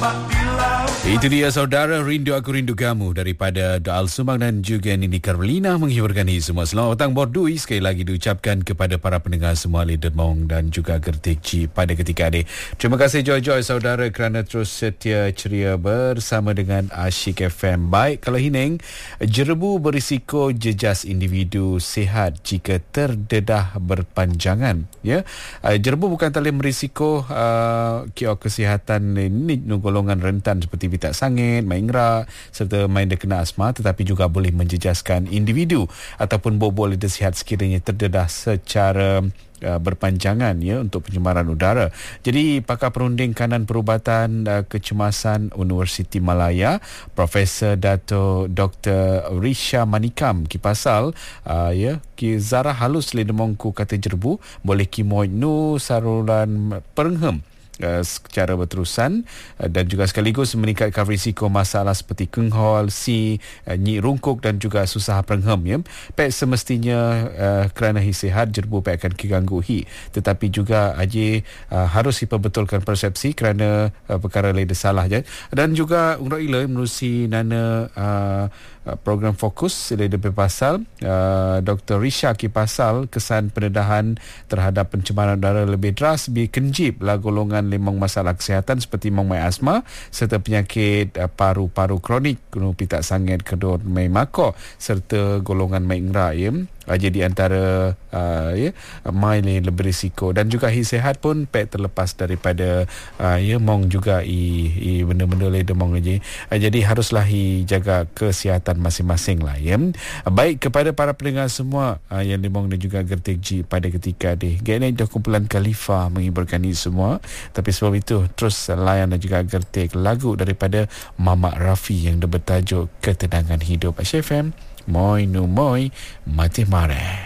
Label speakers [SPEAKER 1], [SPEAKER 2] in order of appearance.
[SPEAKER 1] Itu dia saudara, Rindu Aku Rindu Kamu daripada Doal Sumbang dan juga Nini Carolina menghiburkan ini semua. Selamat petang bordui sekali lagi diucapkan kepada para pendengar semua Ali Dermaung dan juga Gertik G pada ketika ini. Terima kasih Joy saudara kerana terus setia ceria bersama dengan Asyik FM. Baik, kalau Hineng, jerebu berisiko jejas individu sihat jika terdedah berpanjangan. Ya, jerebu bukan tali merisiko kios kesihatan ini golongan rentan seperti bitak sangit, main serta main kena asma, tetapi juga boleh menjejaskan individu ataupun bobol lidah sihat sekiranya terdedah secara berpanjangan ya untuk pencemaran udara. Jadi pakar perunding kanan perubatan kecemasan Universiti Malaya, Profesor Dato Dr. Risha Manikam Kipasal Zara halus ledemongku kata jerbu boleh kimoid nu saluran perenghem secara berterusan dan juga sekaligus meningkatkan risiko masalah seperti kenghol, nyik rungkuk dan juga susah perenghem ya. Pek semestinya kerana sihat jerbu pek akan keganggu tetapi juga harus diperbetulkan persepsi kerana perkara lain salah je. Dan juga urut ila menerusi nana program fokus dari pasal Dr. Risha Kipasal kesan pendedahan terhadap pencemaran udara lebih deras kenjip lah golongan limang masalah kesihatan seperti mengmai asma serta penyakit paru-paru kronik, gunung pitak sangit, kedor mai mako serta golongan mai ngra ya. Jadi antara mai lebih risiko dan juga sihat pun pek terlepas daripada mong juga benda-benda lain demong aja. Jadi haruslah jaga kesihatan masing-masing lah ya. Baik kepada para pendengar semua yang limong dan juga Gertik G pada ketika ni. Gini dah kumpulan Khalifa menghiburkan ini semua. Tapi sebab itu terus layan dan juga Gertik lagu daripada Mamak Rafi yang bertajuk Ketenangan Hidup. Asyik FM Moi nu moi mati mare.